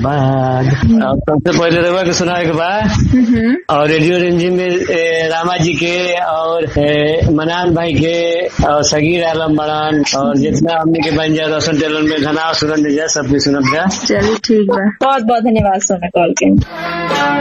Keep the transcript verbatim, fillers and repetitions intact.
बाद। और सबसे पहले रवा के सुनाए के बाद और रेडियो रेंजी में ए, रामा जी के और ए, मनान भाई के और सगीर आलम बड़ान और जितना हमने के बन जा रोशन टेलर में घना सुनन जा सबके सुनब जा। चलिए ठीक बा, बहुत बहुत धन्यवाद सोना कॉल के।